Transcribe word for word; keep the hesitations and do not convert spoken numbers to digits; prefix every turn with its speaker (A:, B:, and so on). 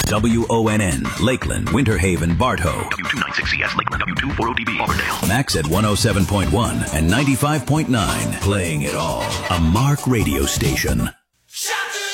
A: W O N N, Lakeland, Winter Haven, Bartow.
B: W two ninety-six C S, Lakeland. W two four O D B, Auburndale.
A: Max at one oh seven point one and ninety-five point nine. Playing it all. A Mark radio station.